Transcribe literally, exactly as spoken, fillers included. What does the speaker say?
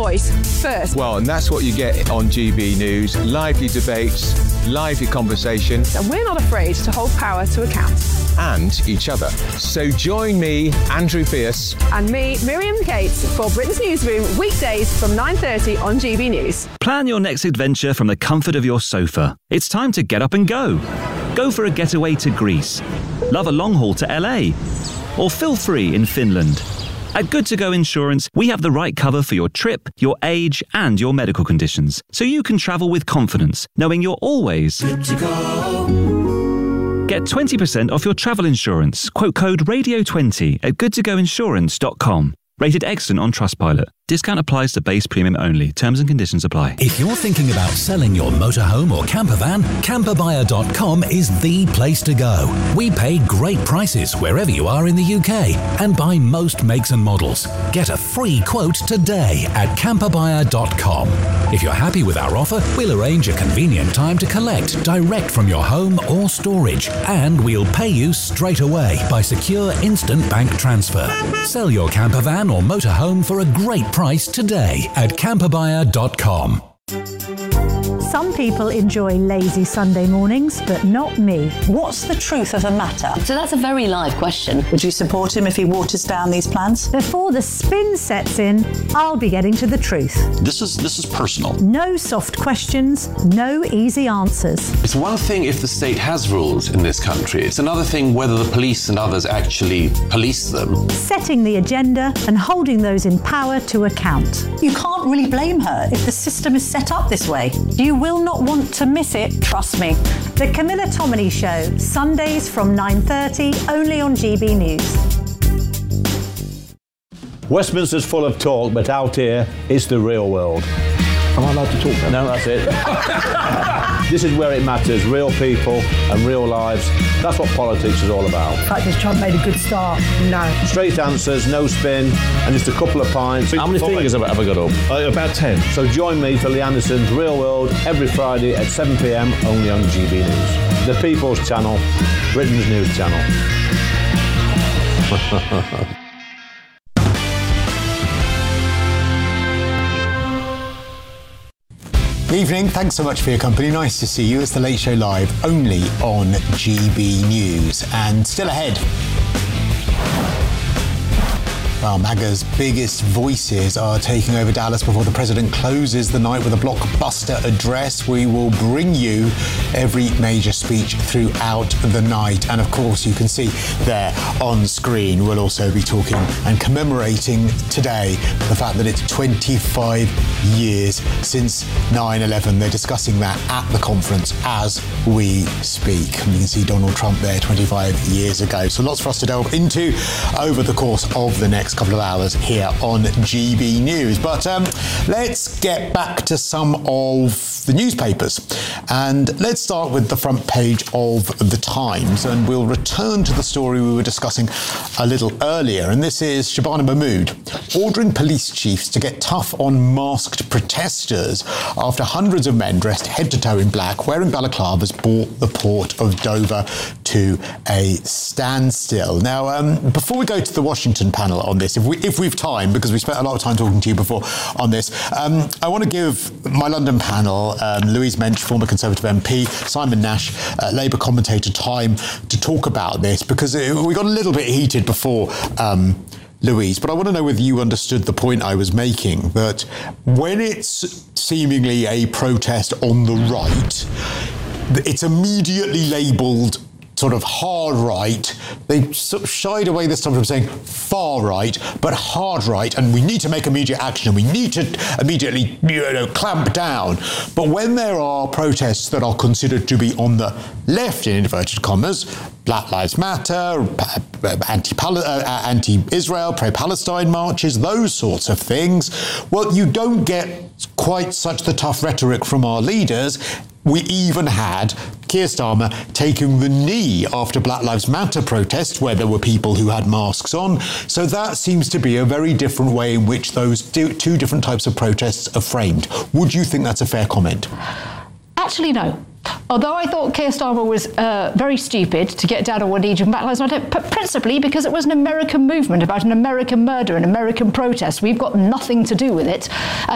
voice first. Well, and that's what you get on G B News. Lively debates, lively conversation. And we're not afraid to hold power to account. And each other. So join me, Andrew Pierce. And me, Miriam Cates, for Britain's Newsroom, weekdays from nine thirty on G B News. Plan your next adventure from the comfort of your sofa. It's time to get up and go. Go for a getaway to Greece. Love a long haul to L A. Or feel free in Finland. At Good To Go Insurance, we have the right cover for your trip, your age, and your medical conditions, so you can travel with confidence, knowing you're always good to go. Get twenty percent off your travel insurance. Quote code radio twenty at good to go insurance dot com. Rated excellent on Trustpilot. Discount applies to base premium only. Terms and conditions apply. If you're thinking about selling your motorhome or camper van, camper buyer dot com is the place to go. We pay great prices wherever you are in the U K and buy most makes and models. Get a free quote today at camper buyer dot com. If you're happy with our offer, we'll arrange a convenient time to collect direct from your home or storage, and we'll pay you straight away by secure instant bank transfer. Sell your camper van or motorhome for a great price today at camper buyer dot com. Some people enjoy lazy Sunday mornings, but not me. What's the truth of the matter? So that's a very live question. Would you support him if he waters down these plans? Before the spin sets in, I'll be getting to the truth. This is this is personal. No soft questions, no easy answers. It's one thing if the state has rules in this country. It's another thing whether the police and others actually police them. Setting the agenda and holding those in power to account. You can't really blame her if the system is set up this way. You will not want to miss it, trust me. The Camilla Tominey Show, Sundays from nine thirty, only on G B News. Westminster's full of talk, but out here, it's the real world. Am I allowed to talk then? No, that's it. This is where it matters, real people and real lives. That's what politics is all about. In fact, has Trump made a good start? No. Straight answers, no spin, and just a couple of pints. How many fingers have I ever got up? Uh, about ten. So join me for Lee Anderson's Real World every Friday at seven p m only on G B News. The People's Channel, Britain's news channel. Evening, thanks so much for your company. Nice to see you. It's The Late Show Live, only on G B News. And still ahead, well, MAGA's biggest voices are taking over Dallas before the president closes the night with a blockbuster address. We will bring you every major speech throughout the night. And of course, you can see there on screen, we'll also be talking and commemorating today the fact that it's twenty-five years since nine eleven. They're discussing that at the conference as we speak. And you can see Donald Trump there twenty-five years ago. So lots for us to delve into over the course of the next couple of hours here on G B News. But um, let's get back to some of the newspapers. And let's start with the front page of The Times, and we'll return to the story we were discussing a little earlier. And this is Shabana Mahmood ordering police chiefs to get tough on masked protesters after hundreds of men dressed head to toe in black, wearing balaclavas, brought the port of Dover to a standstill. Now, um, before we go to the Washington panel on this, if we if we've time, because we spent a lot of time talking to you before on this, um, I want to give my London panel, um, Louise Mensch, former Conservative M P, Simon Nash, uh, Labour commentator, time to talk about this, because it, we got a little bit heated before, um, Louise, but I want to know whether you understood the point I was making, that when it's seemingly a protest on the right, it's immediately labelled sort of hard right. They sort of shied away this time from saying far right, but hard right, and we need to make immediate action, and we need to immediately, you know, clamp down. But when there are protests that are considered to be on the left, in inverted commas, Black Lives Matter, anti-Israel, pro-Palestine marches, those sorts of things, well, you don't get quite such the tough rhetoric from our leaders. We even had Keir Starmer taking the knee after Black Lives Matter protests, where there were people who had masks on. So that seems to be a very different way in which those two different types of protests are framed. Would you think that's a fair comment? Actually, no. Although I thought Keir Starmer was uh, very stupid to get down on one knee during Black Lives Matter, but principally because it was an American movement about an American murder, an American protest. We've got nothing to do with it.